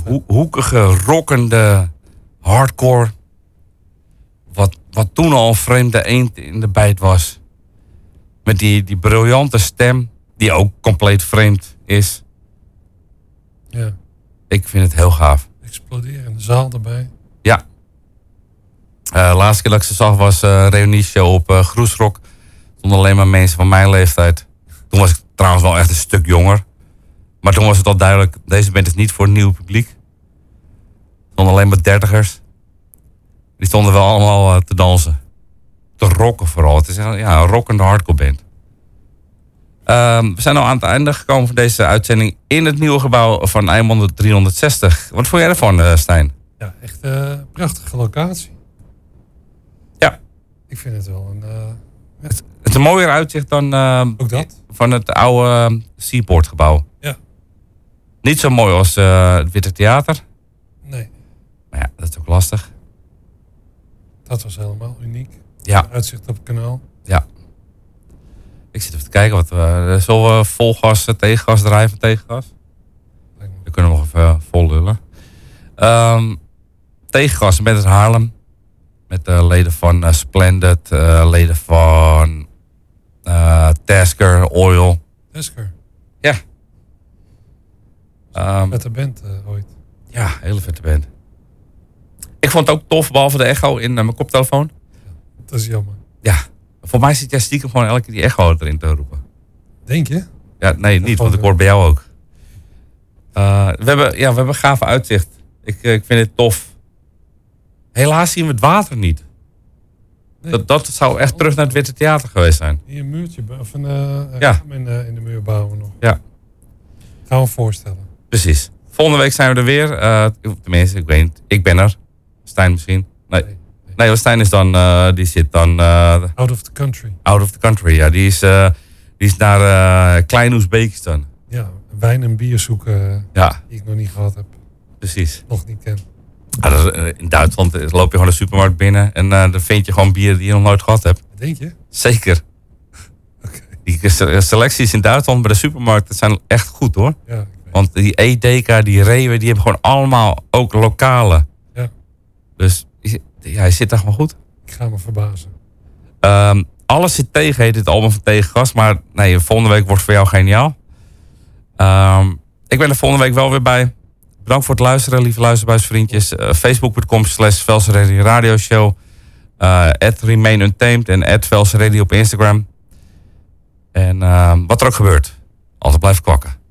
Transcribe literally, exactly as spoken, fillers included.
ho- hoekige, rockende hardcore. Wat, wat toen al een vreemde eend in de bijt was. Met die, die briljante stem, die ook compleet vreemd is. Ja. Ik vind het heel gaaf. Exploderende zaal erbij. Ja. Uh, laatste keer dat ik ze zag was een uh, reunieshow op uh, Groesrock. Er stonden alleen maar mensen van mijn leeftijd. Toen was ik trouwens wel echt een stuk jonger. Maar toen was het al duidelijk, deze band is niet voor het nieuwe publiek. Er stonden alleen maar dertigers. Die stonden wel allemaal uh, te dansen. Te rocken vooral. Het is een, ja, een rockende hardcore band. Uh, we zijn al aan het einde gekomen van deze uitzending in het nieuwe gebouw van Eimond driehonderdzestig. Wat vond jij ervan, uh, Stijn? Ja, echt een uh, prachtige locatie. Ja. Ik vind het wel een... Uh, het, het is een mooier uitzicht dan uh, ook dat? Van het oude uh, Seaport gebouw. Ja. Niet zo mooi als uh, het Witte Theater. Nee. Maar ja, dat is ook lastig. Dat was helemaal uniek. Ja. Uitzicht op het kanaal. Ja. Ik zit even te kijken wat we... Zullen we vol gas, tegengas draaien van tegengas? We kunnen nog even uh, vol lullen. Um, tegengas met het Haarlem. Met de uh, leden van uh, Splendid. Uh, leden van... Uh, Tasker, Oil. Tasker? Ja. Um, vette band uh, ooit. Ja, hele vette band. Ik vond het ook tof, behalve de echo in uh, mijn koptelefoon. Ja, dat is jammer. Ja. Voor mij zit jij stiekem gewoon elke keer die echo erin te roepen. Denk je? Ja, nee, niet, want ik hoor bij jou ook. Uh, we, hebben, ja, we hebben een gave uitzicht. Ik, ik vind het tof. Helaas zien we het water niet. Nee. Dat, dat zou echt terug naar het Witte Theater geweest zijn. Hier een muurtje, of een uh, ja. in, uh, in de muur bouwen nog. Ja. Gaan we voorstellen. Precies. Volgende week zijn we er weer. Uh, tenminste, ik weet niet. Ik ben er. Stijn misschien. Nee. Nee. Nee, want Stijn is dan, uh, die zit dan... Uh, out of the country. Out of the country, ja. Die is, uh, die is naar uh, Klein Oezbekistan. Ja, wijn en bier zoeken ja. Die ik nog niet gehad heb. Precies. Nog niet ken. Ja, dat is, uh, in Duitsland loop je gewoon de supermarkt binnen en uh, dan vind je gewoon bier die je nog nooit gehad hebt. Denk je? Zeker. Okay. Die selecties in Duitsland bij de supermarkt zijn echt goed hoor. Ja, want die Edeka, die Rewe, die hebben gewoon allemaal ook lokale. Ja. Dus ja, hij zit daar gewoon goed. Ik ga me verbazen. Um, alles zit tegen, heet dit album van Tegengas. Maar nee, volgende week wordt voor jou geniaal. Um, ik ben er volgende week wel weer bij. Bedankt voor het luisteren, lieve luisterbuisvriendjes. Uh, Facebook punt com slash Velse Radio Radio Show. Uh, at Remain Untamed en at Velse Radio op Instagram. En uh, wat er ook gebeurt, altijd blijven kwakken.